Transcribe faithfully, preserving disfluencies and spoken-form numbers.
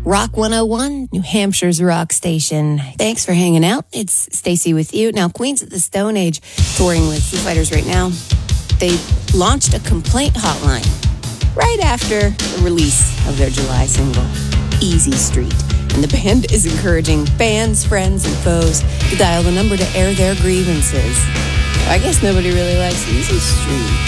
Rock one oh one, New Hampshire's rock station. Thanks for hanging out. It's Stacy with you. Now, Queens of the Stone Age, touring with Foo Fighters right now, they launched a complaint hotline right after the release of their July single, Easy Street. And the band is encouraging fans, friends, and foes to dial the number to air their grievances. I guess nobody really likes Easy Street.